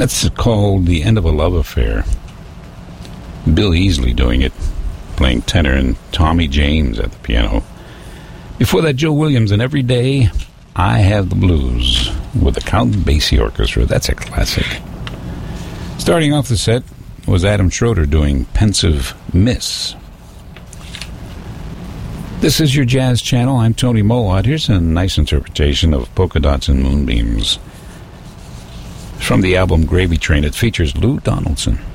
That's called The End of a Love Affair. Bill Easley doing it, playing tenor, and Tommy James at the piano. Before that, Joe Williams and Every Day I Have the Blues with the Count Basie Orchestra. That's a classic. Starting off the set was Adam Schroeder doing Pensive Miss. This is your Jazz Channel. I'm Tony Mowat. Here's a nice interpretation of Polka Dots and Moonbeams from the album Gravy Train. It features Lou Donaldson.